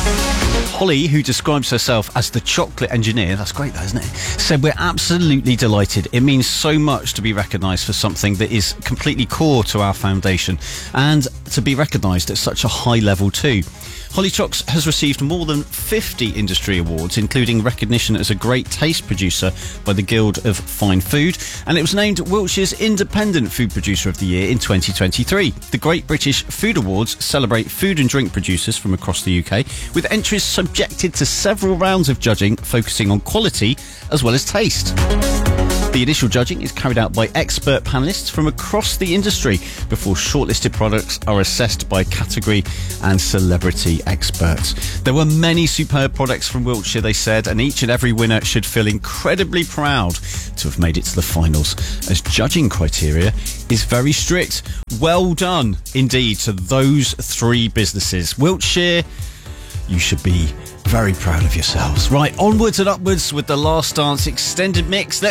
Holly, who describes herself as the chocolate engineer, that's great though, isn't it? Said, "We're absolutely delighted. It means so much to be recognised for something that is completely core to our foundation and to be recognised at such a high level too." Holly Chocks has received more than 50 industry awards, including recognition as a great taste producer by the Guild of Fine Food, and it was named Wiltshire's Independent Food Producer of the Year in 2023. The Great British Food Awards celebrate food and drink producers from across the UK, with entries subjected to several rounds of judging, focusing on quality as well as taste. The initial judging is carried out by expert panellists from across the industry before shortlisted products are assessed by category and celebrity experts. There were many superb products from Wiltshire, they said, and each and every winner should feel incredibly proud to have made it to the finals, as judging criteria is very strict. Well done indeed to those three businesses. Wiltshire, you should be very proud of yourselves. Right, onwards and upwards with the Last Dance extended mix. Let's